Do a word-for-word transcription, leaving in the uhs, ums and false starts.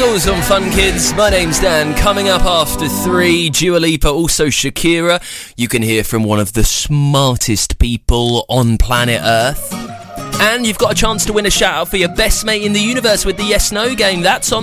Girls on Fun Kids. My name's Dan. Coming up after three, Dua Lipa, also Shakira. You can hear from one of the smartest people on planet Earth. And you've got a chance to win a shout out for your best mate in the universe with the Yes No game. That's on